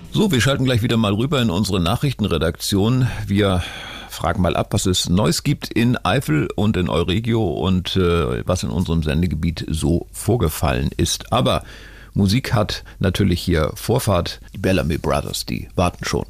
So, wir schalten gleich wieder mal rüber in unsere Nachrichtenredaktion. Wir fragen mal ab, was es Neues gibt in Eifel und in Euregio und was in unserem Sendegebiet so vorgefallen ist. Aber Musik hat natürlich hier Vorfahrt. Die Bellamy Brothers, die warten schon.